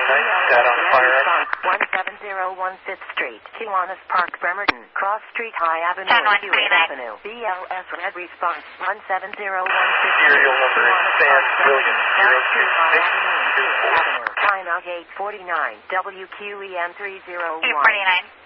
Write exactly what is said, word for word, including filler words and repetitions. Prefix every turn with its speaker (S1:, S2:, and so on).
S1: twenty-nine, got on fire.
S2: one seven zero one fifth Street, Kiwanis Park, Bremerton, Cross Street, High Avenue, Hewitt Avenue. B L S red response one seven zero one fifth Street,
S1: Serial number
S2: Kiwanis
S1: San
S2: Park,
S1: William
S2: Bremerton,
S1: zero
S2: Cross
S1: two
S2: Street, High
S1: six
S2: Avenue,
S1: two
S2: Hewitt
S1: four.
S2: Avenue. Time out eight forty-nine, W Q E N three zero one.
S3: eight forty-nine.